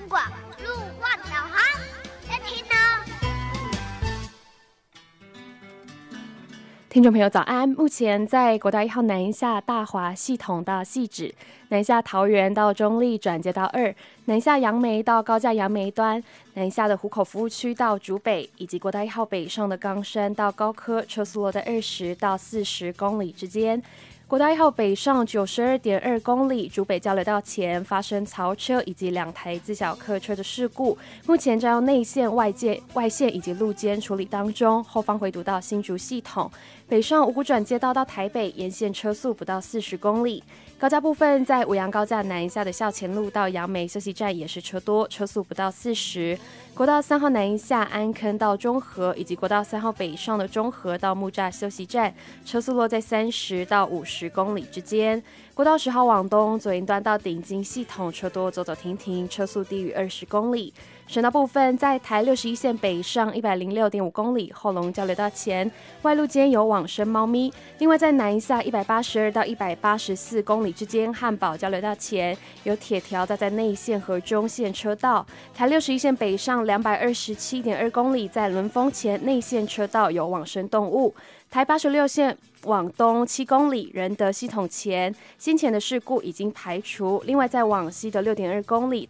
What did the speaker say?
广路况导航，来听哦。 听众朋友早安，目前在国道1号南一下大华系统到汐止，南下桃园到中立转接到2，南下杨梅到高架杨梅端，南下的湖口服务区到竹北，以及国道1号北上的冈山到高科，车速落在20到40公里之间。国道1号北上92.2公里，竹北交流道前发生槽车以及2台自小客车的事故，目前正用内线、外线以及路肩处理当中，后方回堵到新竹系统。北上五股转接道到台北，沿线车速不到40公里。高架部分，在五杨高架南一下的校前路到杨梅休息站也是车多，车速不到40。国道3号南一下安坑到中和，以及国道3号北上的中和到木栅休息站，车速落在30到50公里之间。国道10号往东左营端到顶金系统车多，走走停停，车速低于20公里。省道部分，在台61线北上106.5公里，后龙交流道前外路间有往生猫咪。另外在南一下182到184公里之间，汉堡交流道前有铁条在内线和中线车道。台61线北上227.2公里，在轮峰前内线车道有往生动物。台86线往东7公里，仁德系统前先前的事故已经排除。另外在往西的6.2公里，